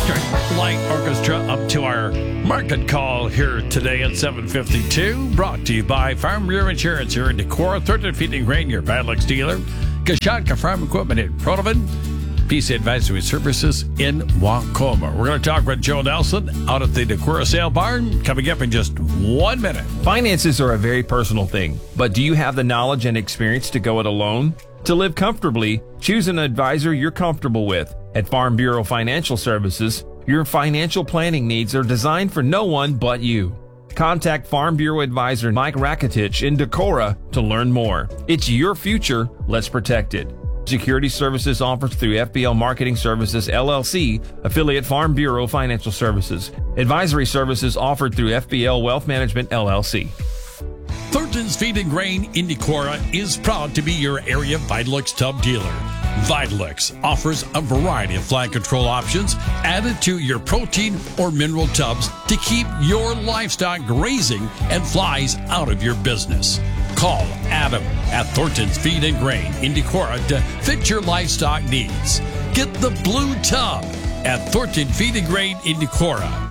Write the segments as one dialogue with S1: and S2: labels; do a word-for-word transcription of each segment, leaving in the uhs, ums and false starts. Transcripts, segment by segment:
S1: Electric Light Orchestra up to our market call here today at seven fifty-two. Brought to you by Farm Bureau Insurance here in Decorah, thirteen Feeding Grain, your Badlux dealer. Kashatka Farm Equipment in Pronovan. P C Advisory Services in Wacoma. We're going to talk with Joe Nelson out at the Decorah Sale Barn coming up in just one minute.
S2: Finances are a very personal thing, but do you have the knowledge and experience to go it alone? To live comfortably, choose an advisor you're comfortable with. At Farm Bureau Financial Services, your financial planning needs are designed for no one but you. Contact Farm Bureau Advisor Mike Rakitich in Decorah to learn more. It's your future. Let's protect it. Security services offered through F B L Marketing Services, L L C, affiliate Farm Bureau Financial Services. Advisory services offered through F B L Wealth Management, L L C.
S1: Thornton's Feed and Grain in Decorah is proud to be your area Vitalux tub dealer. Vitalux offers a variety of fly control options added to your protein or mineral tubs to keep your livestock grazing and flies out of your business. Call Adam at Thornton's Feed and Grain in Decorah to fit your livestock needs. Get the blue tub at Thornton Feed and Grain in Decorah.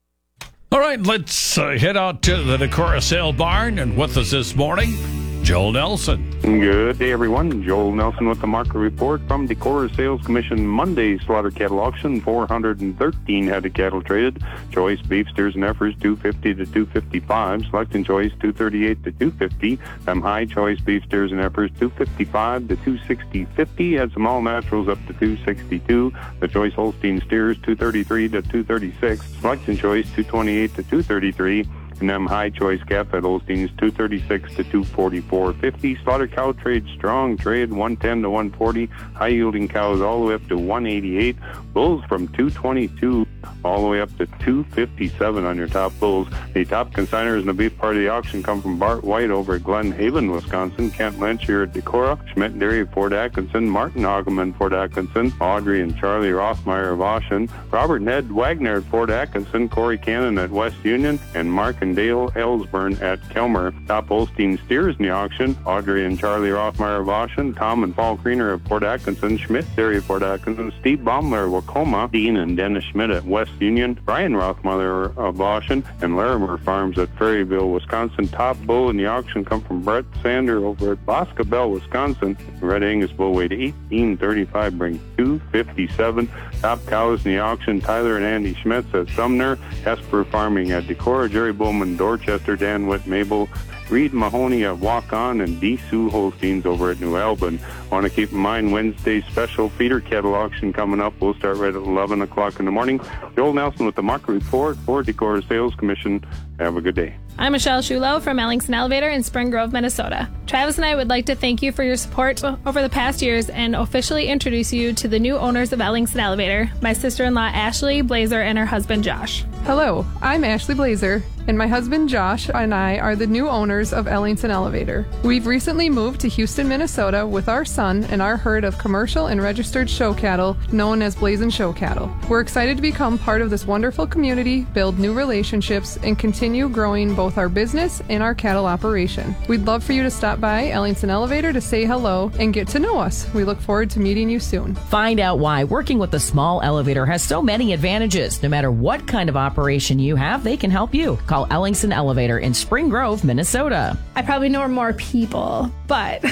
S1: All right, let's uh, head out to the Decorah Sale Barn, and with us this morning, Joel Nelson.
S3: Good day, everyone. Joel Nelson with the market report from Decorah Sales Commission Monday slaughter cattle auction. four hundred thirteen head of cattle traded. Choice beef steers and heifers two fifty to two fifty-five. Select and choice two thirty-eight to two fifty. Them high choice beef steers and heifers two fifty-five to two sixty fifty. Had some all naturals up to two sixty-two. The choice Holstein steers two thirty-three to two thirty-six. Select and choice two twenty-eight to two thirty-three. And them high choice calf-fed Holsteins two thirty-six to two forty-four fifty. Slaughter cow trade strong trade one ten to one forty. High yielding cows all the way up to one eighty-eight. Bulls from two twenty-two all the way up to two fifty-seven on your top bulls. The top consigners in the beef part of the auction come from Bart White over at Glen Haven, Wisconsin. Kent Lynch here at Decorah. Schmidt Dairy of Fort Atkinson. Martin Hageman, Fort Atkinson. Audrey and Charlie Rothmeyer of Ocean. Robert and Ed Wagner at Fort Atkinson. Corey Cannon at West Union. And Mark and Dale Ellsburn at Kelmer. Top Holstein steers in the auction. Audrey and Charlie Rothmeyer of Ocean. Tom and Paul Kriener of Fort Atkinson. Schmidt Dairy of Fort Atkinson. Steve Baumler of Wacoma. Dean and Dennis Schmidt at West Union. Brian Rothmeyer of Ocean. And Larimer Farms at Ferryville, Wisconsin. Top bull in the auction come from Brett Sander over at Boscobel, Wisconsin. Red Angus bull weighed eighteen thirty-five, brings two fifty-seven. Top cows in the auction, Tyler and Andy Schmitz at Sumner. Hesper Farming at Decorah. Jerry Bowman, Dorchester. Dan Witt, Mabel. Reed Mahoney at Walk-On, and D. Sue Holsteins over at New Albin. Want to keep in mind Wednesday's special feeder cattle auction coming up. We'll start right at eleven o'clock in the morning. Joel Nelson with the market report for Decorah Sales Commission. Have a good day.
S4: I'm Michelle Shulo from Ellingson Elevator in Spring Grove, Minnesota. Travis and I would like to thank you for your support over the past years and officially introduce you to the new owners of Ellingson Elevator, my sister-in-law Ashley Blazer and her husband Josh.
S5: Hello, I'm Ashley Blazer, and my husband Josh and I are the new owners of Ellingson Elevator. We've recently moved to Houston, Minnesota with our son and our herd of commercial and registered show cattle known as Blazin' Show Cattle. We're excited to become part of this wonderful community, build new relationships, and continue growing both our business and our cattle operation. We'd love for you to stop by Ellingson Elevator to say hello and get to know us. We look forward to meeting you soon.
S6: Find out why working with a small elevator has so many advantages. No matter what kind of operation you have, they can help you. Call Ellingson Elevator in Spring Grove, Minnesota.
S4: I probably know more people, but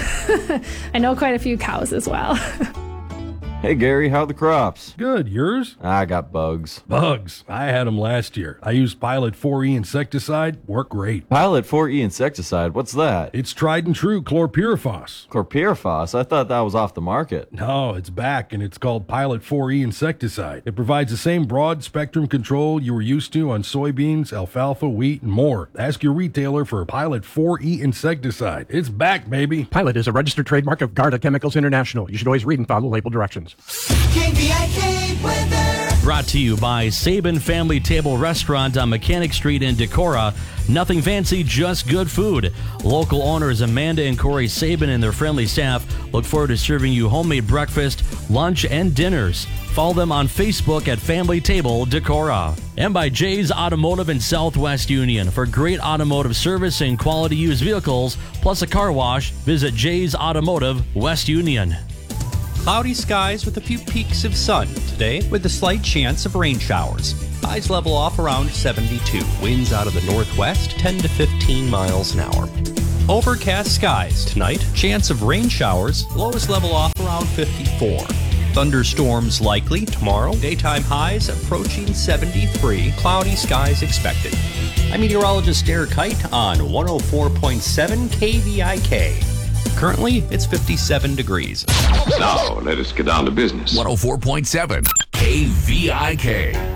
S4: I know quite a few cows as well.
S7: Hey, Gary, how are the crops?
S8: Good. Yours?
S7: I got bugs.
S8: Bugs. I had them last year. I used Pilot four E insecticide. Worked great.
S7: Pilot four E insecticide? What's that?
S8: It's tried and true chlorpyrifos.
S7: Chlorpyrifos? I thought that was off the market.
S8: No, it's back, and it's called Pilot four E insecticide. It provides the same broad-spectrum control you were used to on soybeans, alfalfa, wheat, and more. Ask your retailer for Pilot four E insecticide. It's back, baby.
S9: Pilot is a registered trademark of Garda Chemicals International. You should always read and follow label directions.
S10: K B I K weather.
S11: Brought to you by Sabin Family Table Restaurant on Mechanic Street in Decorah. Nothing fancy, just good food. Local owners Amanda and Corey Sabin and their friendly staff look forward to serving you homemade breakfast, lunch, and dinners. Follow them on Facebook at Family Table Decorah. And by Jay's Automotive in Southwest Union. For great automotive service and quality used vehicles, plus a car wash, visit Jay's Automotive, West Union.
S12: Cloudy skies with a few peaks of sun today with a slight chance of rain showers. Highs level off around seventy-two. Winds out of the northwest ten to fifteen miles an hour. Overcast skies tonight. Chance of rain showers. Lows level off around fifty-four. Thunderstorms likely tomorrow. Daytime highs approaching seventy-three. Cloudy skies expected. I'm meteorologist Derek Kite on one oh four point seven K V I K. Currently, it's fifty-seven degrees.
S13: Now, let us get down to business.
S14: one oh four point seven K V I K.